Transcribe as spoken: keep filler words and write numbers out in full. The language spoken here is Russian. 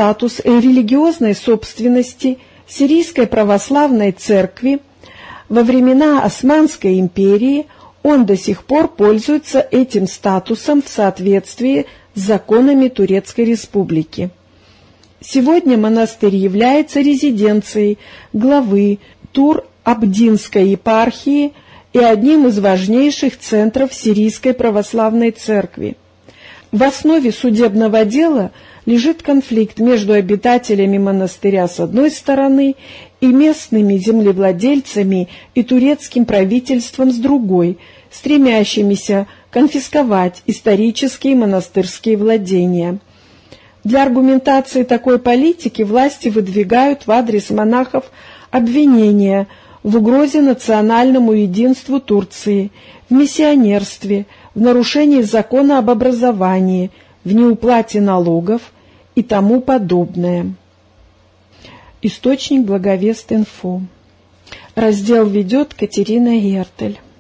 статус религиозной собственности Сирийской православной церкви во времена Османской империи, он до сих пор пользуется этим статусом в соответствии с законами Турецкой Республики. Сегодня монастырь является резиденцией главы Тур-Абдинской епархии и одним из важнейших центров Сирийской православной церкви. В основе судебного дела лежит конфликт между обитателями монастыря с одной стороны и местными землевладельцами и турецким правительством с другой, стремящимися конфисковать исторические монастырские владения. Для аргументации такой политики власти выдвигают в адрес монахов обвинения в угрозе национальному единству Турции, в миссионерстве, в нарушении закона об образовании, в неуплате налогов и тому подобное. Источник Благовест.инфо. Раздел ведет Катерина Гертель.